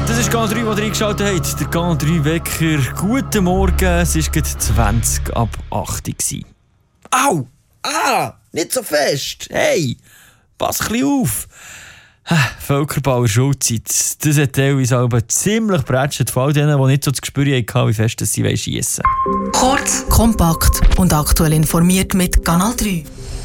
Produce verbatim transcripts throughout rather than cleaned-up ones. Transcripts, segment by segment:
Das ist Kanal drei, der eingeschaltet hat. Der Kanal drei Wecker. Guten Morgen, es war gerade zwanzig ab acht Uhr. Au! Ah! Nicht so fest! Hey! Pass ein bisschen auf! Völkerball in der Schulzeit. Das hat teilweise aber ziemlich brätscht, vor allem denen, die nicht so das Gespür hatten, wie fest sie schiessen wollen. Kurz, kompakt und aktuell informiert mit Kanal drei.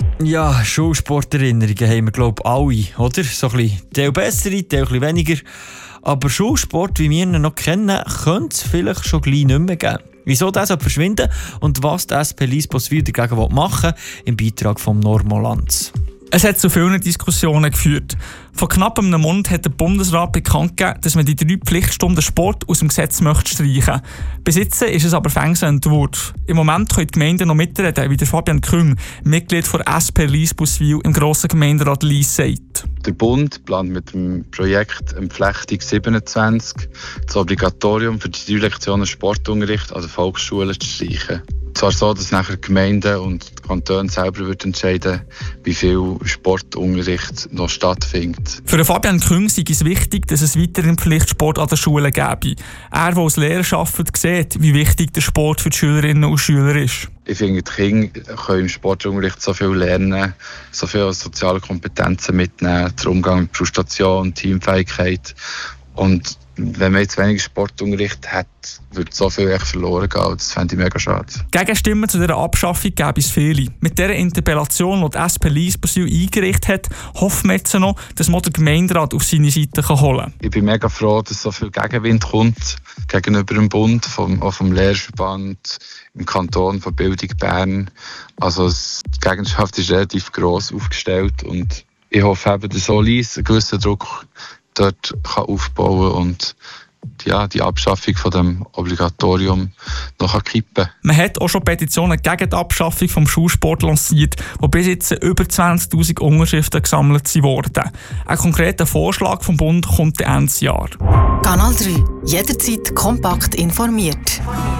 Ja, Schulsporterinnerungen haben wir, glaube ich, alle, oder? So ein bisschen, Teil bessere, Teil ein bisschen weniger. Aber Schulsport, wie wir ihn noch kennen, könnte es vielleicht schon gleich nicht mehr geben. Wieso das verschwinden und was die S P Lys-Boswil dagegen machen will, im Beitrag von Normolanz. Es hat zu vielen Diskussionen geführt. Vor knapp einem Monat hat der Bundesrat bekannt gegeben, dass man die drei Pflichtstunden Sport aus dem Gesetz möchte streichen. Bis jetzt ist es aber fängs ein Entwurf. Im Moment können die Gemeinden noch mitreden, wie der Fabian Küng, Mitglied der S P Lys-Boswil im grossen Gemeinderat Lys, sagt. Der Bund plant mit dem Projekt Entflechtung siebenundzwanzig das Obligatorium für die drei Lektionen Sportunterricht an den Volksschulen zu streichen. Zwar so, dass nachher die Gemeinden und die Kantone selber wird entscheiden, wie viel Sportunterricht noch stattfindet. Für Fabian Küng ist es wichtig, dass es weiterhin Pflichtsport an den Schulen gäbe. Er, der als Lehrer arbeitet, sieht, wie wichtig der Sport für die Schülerinnen und Schüler ist. Ich finde, die Kinder können im Sportunterricht so viel lernen, so viele soziale Kompetenzen mitnehmen, der Umgang mit Frustration, Teamfähigkeit. Und wenn man jetzt weniger Sportunterricht hat, würde so viel echt verloren gehen. Das fände ich mega schade. Gegenstimmen zu dieser Abschaffung gäbe es viele. Mit dieser Interpellation, die die S P Lys-Boswil eingerichtet hat, hoffen wir jetzt noch, dass man den Gemeinderat auf seine Seite holen kann. Ich bin mega froh, dass so viel Gegenwind kommt gegenüber dem Bund, vom, auch vom Lehrerverband, im Kanton von Bildung Bern. Also die Gegenschaft ist relativ gross aufgestellt und ich hoffe eben, dass so Lys einen gewissen Druck dort kann aufbauen und ja, die Abschaffung von dem Obligatorium noch kippen. Man hat auch schon Petitionen gegen die Abschaffung des Schulsports lanciert, wo bis jetzt über zwanzigtausend Unterschriften gesammelt wurden. Ein konkreter Vorschlag vom Bund kommt Ende Jahr. Kanal drei. Jederzeit kompakt informiert.